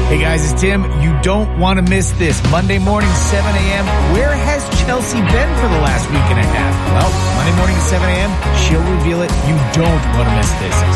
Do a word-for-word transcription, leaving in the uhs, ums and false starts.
Hey guys, it's Tim. You don't want to miss this. Monday morning, seven a.m. Where has Chelsea been for the last week and a half? Well, Monday morning at seven a.m., she'll reveal it. You don't want to miss this.